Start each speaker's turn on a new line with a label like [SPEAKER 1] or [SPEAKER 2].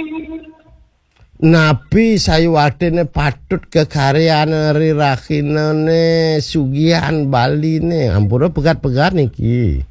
[SPEAKER 1] Nabi sayuwatene patut kekaryane rirakinane sugihan baline ampura pegat-pegat niki.